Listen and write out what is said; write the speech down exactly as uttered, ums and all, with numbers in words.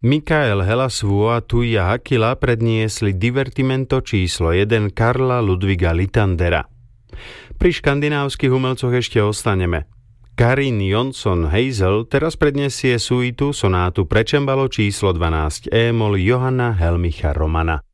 Mikael Helasvuo a Tuija Hakila predniesli divertimento číslo jeden Karla Ludviga Littandera. Pri škandinávskych umelcoch ešte ostaneme. Karin Jonsson Hazel teraz predniesie suitu sonátu pre čembalo číslo dvanásť E-moll Johanna Helmicha Romana.